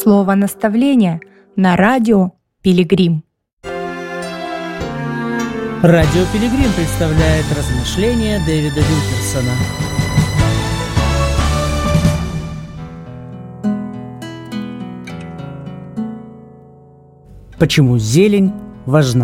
Слово наставления на радио «Пилигрим». Радио «Пилигрим» представляет размышления Дэвида Вилкерсона. Почему зелень важна?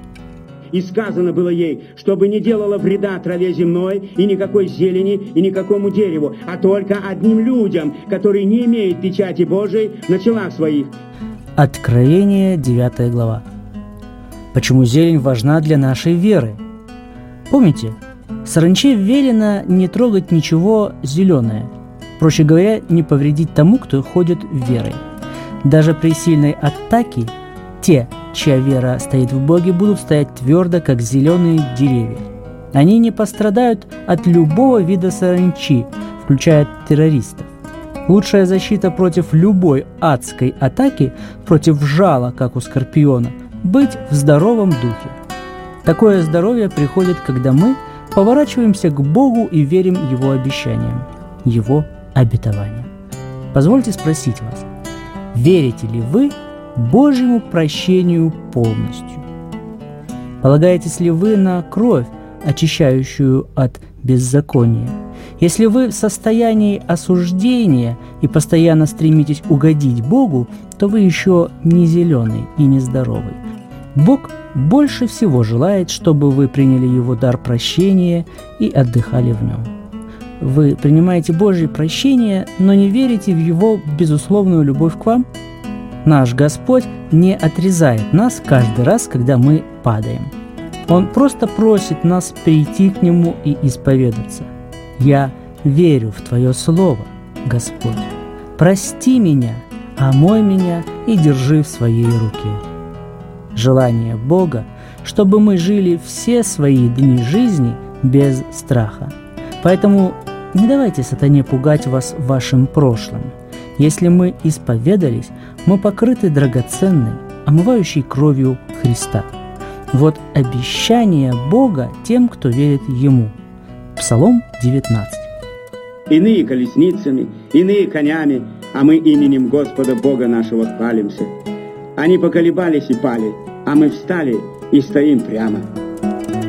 И сказано было ей, чтобы не делала вреда траве земной, и никакой зелени, и никакому дереву, а только одним людям, которые не имеют печати Божией на челах своих. Откровение, 9 глава. Почему зелень важна для нашей веры? Помните, саранче велено не трогать ничего зеленое, проще говоря, не повредить тому, кто ходит верой. Даже при сильной атаке те, чья вера стоит в Боге, будут стоять твердо, как зеленые деревья. Они не пострадают от любого вида саранчи, включая террористов. Лучшая защита против любой адской атаки, против жала, как у скорпиона, быть в здоровом духе. Такое здоровье приходит, когда мы поворачиваемся к Богу и верим Его обещаниям, Его обетованиям. Позвольте спросить вас, верите ли вы Божьему прощению полностью? Полагаетесь ли вы на кровь, очищающую от беззакония? Если вы в состоянии осуждения и постоянно стремитесь угодить Богу, то вы еще не зеленый и не здоровый. Бог больше всего желает, чтобы вы приняли Его дар прощения и отдыхали в Нем. Вы принимаете Божье прощение, но не верите в Его безусловную любовь к вам? Наш Господь не отрезает нас каждый раз, когда мы падаем. Он просто просит нас прийти к Нему и исповедаться. «Я верю в Твое Слово, Господь. Прости меня, омой меня и держи в своей руке». Желание Бога, чтобы мы жили все свои дни жизни без страха. Поэтому не давайте сатане пугать вас вашим прошлым. Если мы исповедались, мы покрыты драгоценной, омывающей кровью Христа. Вот обещание Бога тем, кто верит Ему. Псалом 19. Иные колесницами, иные конями, а мы именем Господа Бога нашего хвалимся. Они поколебались и пали, а мы встали и стоим прямо.